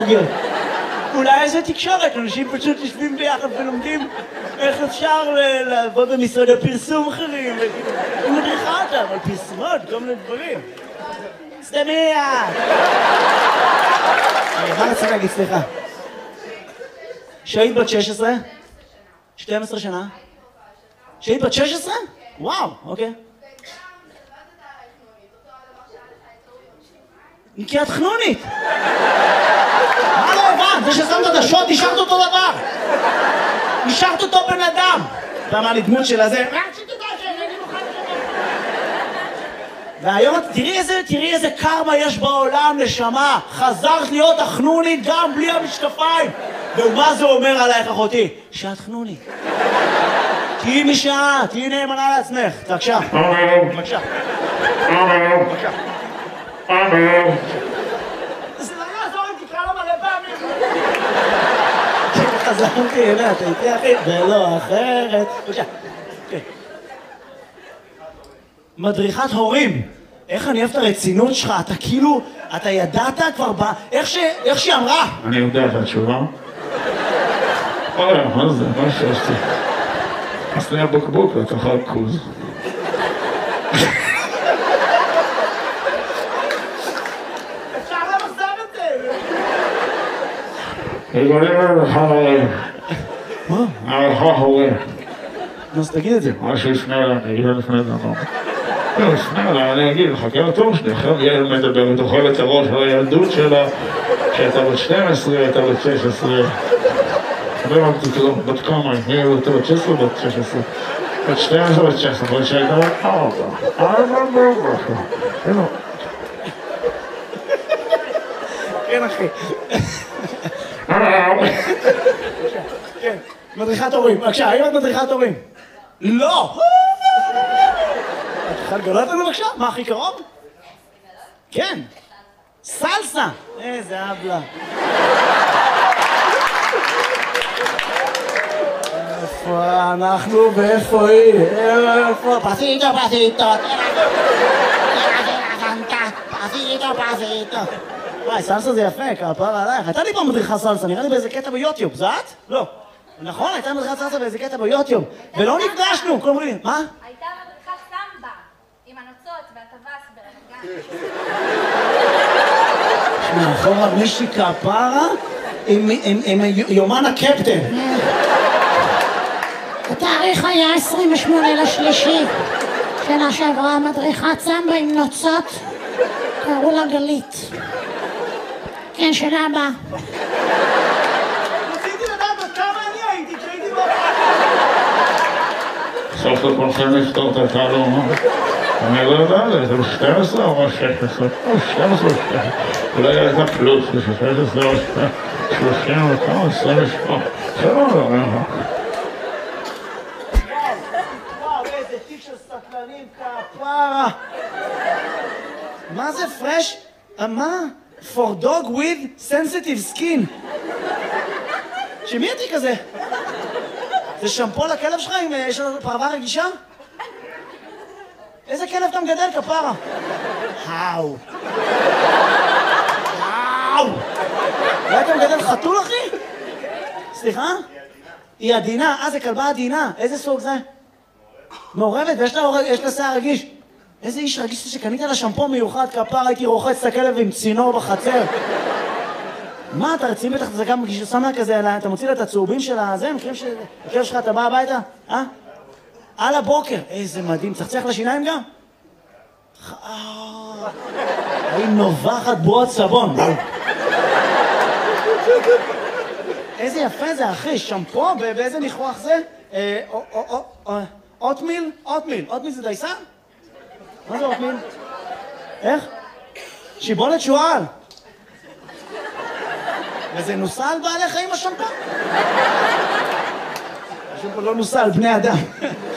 אולי איזה תקשורת, אנשים פשוט יושבים ביחד ולומדים איך אפשר לעבוד במשרד הפרסום אחרים, היא מדריכה אותם על פרסומות, כל מיני דברים. סתמיה! מה רציתי להגיד, סליחה? שהיית בת 16? 12 שנה? שהיית בת 16? וואו, אוקיי. כי את חנונית! מה לא הבנת? זה ששמת את השוט, נשארת אותו דבר! נשארת אותו בן אדם! ואמר לי דמות של הזה, והיום תראי איזה קרמה יש בעולם, נשמה. חזרת להיות החנונית גם בלי המשקפיים. ומה זה אומר עלייך, אחותי? שאת חנונית. תהיי מי שאת, תהיי נאמנה לעצמך. בבקשה. בבקשה. בבקשה. זה לא יעזור אם תקרא לו מלא פעמים. חזרתי אליה, אתה איתי אחי, ולא אחרת. בבקשה. מדריכת הורים. איך אני אוהב את הרצינות שלך, אתה כאילו, אתה ידעת כבר איך שהיא אמרה. אני יודע את התשובה. אוי, מה זה? מה שעשתי? עשתי הבוקבוק לתוכל קוז. אפשר למסר את זה. יגולים לך הורים. מה? לך הורים. אז תגיד את זה. מה שיפנה לה, אני אגיד לה לפני זה. לא, יפנה לה, אני אגיד, חכה לתור שלי, אחרי ילד מדבר, תאכל את הראש על הילדות שלה, שהייתה בת 12, הייתה בת 16. לא אמרתי כלום, בת כמה, היא הייתה בת 16 או בת 16? בת 12 בת 16, בת שהייתה בת 4. כן, אחי. כן, מדריכת הורים. בבקשה, האם את מדריכת הורים? לא! את יכולה לגלות לנו בבקשה? מה הכי קרוב? כן. סלסה! איזה אבלה. איפה אנחנו ואיפה היא? איפה? פסיטו, פסיטו. וואי, סלסה זה יפה, כפרה עלייך. הייתה לי פעם מדריכה סלסה, נראה לי באיזה קטע ביוטיוב, זה את? לא. נכון, הייתה מדריכת סלסה באיזה קטע ביוטיוב. ולא נפגשנו, כל אומרים, מה? הייתה מדריכת סמבה, עם הנוצות והטווס ברמת גן. מאחורה מישהי כפרה עם יומן הקפטן. התאריך היה 28/3. שנה שעברה מדריכת סמבה עם נוצות, קראו לה גלית. כן, שנה הבאה. רציתי לדעת עד כמה אני הייתי כשהייתי בבית. סוף לכולכם לפתור את התעלום, אני לא יודע, זה 12 או 16? 12 או 16. אולי הייתה פלוס, 16 או 30 או כמה, 28. זה לא יודע. וואו, איזה תיק של סטלנים כפרה. מה זה פרש? מה? For dog with sensitive skin. שמי התיק הזה? זה שמפו לכלב שלך אם יש לו פרווה רגישה? איזה כלב אתה מגדל כפרה? האו. האו. אולי אתה מגדל חתול אחי? סליחה? היא עדינה. זה כלבה עדינה. איזה סוג זה? מעורבת ויש לה שיער רגיש. איזה איש רגיש שקנית לה שמפו מיוחד כפרה, הייתי רוחץ את הכלב עם צינור בחצר. מה, אתה רציני בטח, זה גם שם לה כזה, אתה מוציא לה את הצהובים של הזה, מכירים שהכלב שלך, אתה בא הביתה? על הבוקר. איזה מדהים, צחצח לשיניים גם? היא נובחת בועות סבון. איזה יפה זה, אחי, שמפו, באיזה ניחוח זה? אוטמיל? אוטמיל זה דייסה? מה זה אוטמיל? איך? שיבולת שועל. וזה נוסע על בעלי חיים השמפו? השמפו לא נוסע על בני אדם.